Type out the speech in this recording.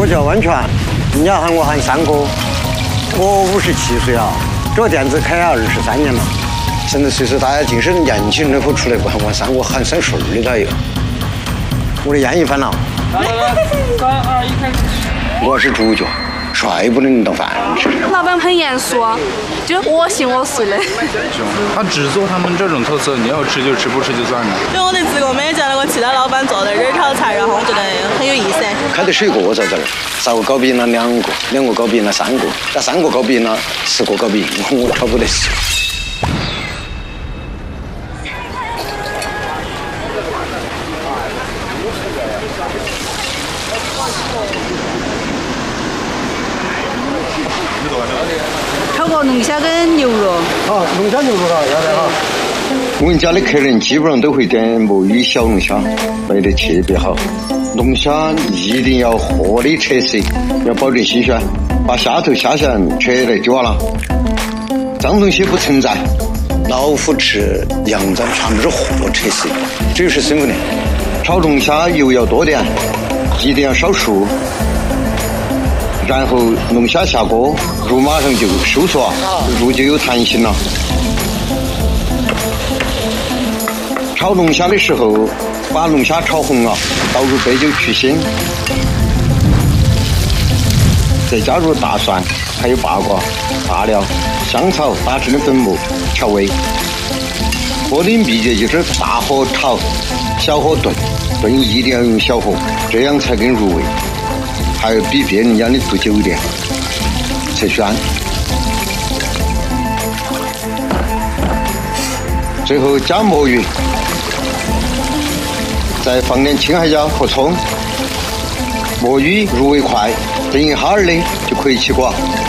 我叫温泉，人家喊我喊三哥。我57岁了，这个店子开了23年了。现在随时大家尽是年轻人口出来管我三哥喊省事儿的了又。我的烟一翻了。来，3、2、1，开始。我是主角。帅不能当饭吃。 老板很严肃，就我行我素的。 他只做他们这种特色，你要吃就吃，不吃就算了。 就我对这个没见到过其他老板做的热炒菜，然后我觉得很有意思。 开的是1个在这儿，3个搞不赢了2个，2个搞不赢了3个，那3个搞不赢了10个搞不赢，我挑不得事。 炒个龙虾跟牛肉。 好，龙虾牛肉了，要得哈。我们家的客人基本上都会点墨鱼小龙虾，卖得特别好。龙虾一定要活的扯色，要保证新鲜，把虾头虾线全来丢了。脏东西不存在。老虎吃羊掌全部是活扯色，这就是生物的。炒龙虾油要多点，一定要少熟。然后龙虾下锅，肉马上就收缩，肉就有弹性了。炒龙虾的时候，把龙虾炒红了，倒入白酒去腥，再加入大蒜，还有八卦、大料、香草打成的粉末调味。锅的秘诀就是大火炒，小火炖，炖一定要用小火，这样才更入味。还要比别人家的做久一点，才鲜。最后加墨鱼，再放点青海椒和葱。墨鱼入味快，等一哈儿的就可以起锅。